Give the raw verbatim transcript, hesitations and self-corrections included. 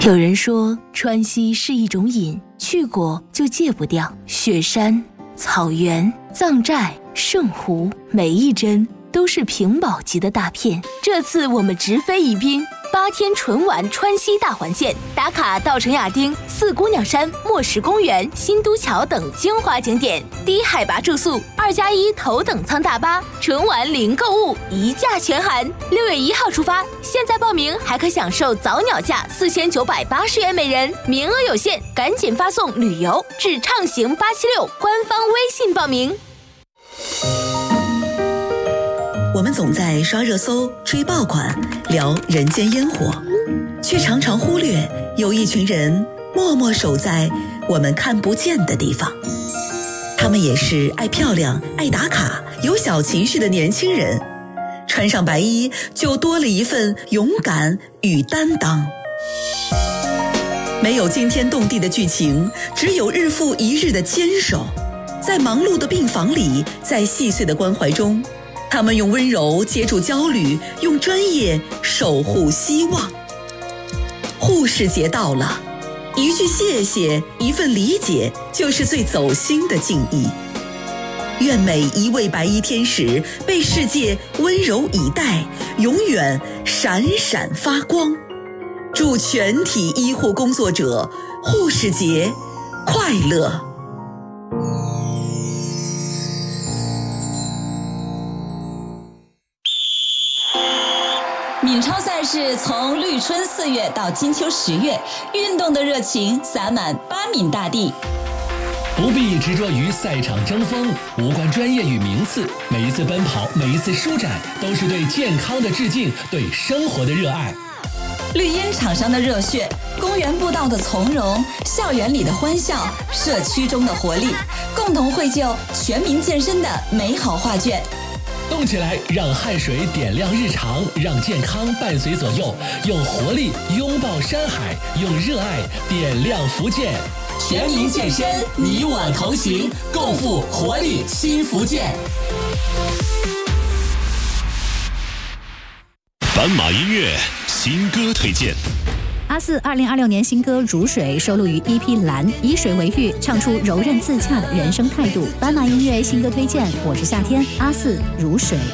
有人说川西是一种瘾，去过就戒不掉。雪山、草原、藏寨、圣湖，每一帧都是屏保级的大片。这次我们直飞宜宾，八天纯玩川西大环线，打卡稻城亚丁、四姑娘山、墨石公园、新都桥等精华景点，低海拔住宿，二加一头等舱大巴，纯玩零购物，一价全含。六月一号出发，现在报名还可享受早鸟价四千九百八十元每人，名额有限，赶紧发送旅游至畅行八七六官方微信报名。 我们总在刷热搜、追爆款、聊人间烟火，却常常忽略有一群人默默守在我们看不见的地方。他们也是爱漂亮、爱打卡、有小情绪的年轻人，穿上白衣就多了一份勇敢与担当。没有惊天动地的剧情，只有日复一日的坚守。在忙碌的病房里，在细碎的关怀中，他们用温柔接住焦虑，用专业守护希望。护士节到了，一句谢谢，一份理解，就是最走心的敬意。愿每一位白衣天使被世界温柔以待，永远闪闪发光。祝全体医护工作者护士节快乐！ 闽超赛事从绿春四月到金秋十月，运动的热情洒满八闽大地。 不必执着于赛场争锋，无关专业与名次，每一次奔跑，每一次舒展，都是对健康的致敬，对生活的热爱。 绿茵场上的热血，公园步道的从容，校园里的欢笑，社区中的活力，共同绘就全民健身的美好画卷。 动起来，让汗水点亮日常，让健康伴随左右，用活力拥抱山海，用热爱点亮福建。 全民健身，你我同行，共赴活力新福建。 斑马音乐新歌推荐。 阿四二零二六年新歌《如水》收录于 E P《蓝》，以水为喻，唱出柔韧自洽的人生态度。斑马音乐新歌推荐，我是夏天，阿四《如水》。